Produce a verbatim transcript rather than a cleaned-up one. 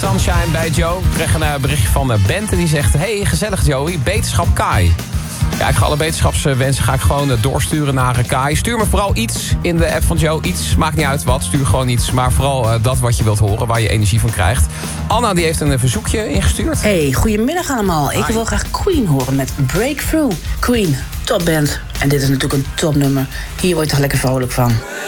Sunshine bij Joe. Ik kreeg een uh, berichtje van uh, Bente die zegt... Hey, gezellig Joey, beterschap Kai. Ja, ik ga alle beterschapswensen ga ik gewoon uh, doorsturen naar uh, Kai. Stuur me vooral iets in de app van Joe. Iets, maakt niet uit wat, stuur gewoon iets. Maar vooral uh, dat wat je wilt horen, waar je energie van krijgt. Anna die heeft een uh, verzoekje ingestuurd. Hey, goedemiddag allemaal. Ik wil graag Queen horen met Breakthrough. Queen, topband. En dit is natuurlijk een topnummer. Hier word je toch lekker vrolijk van.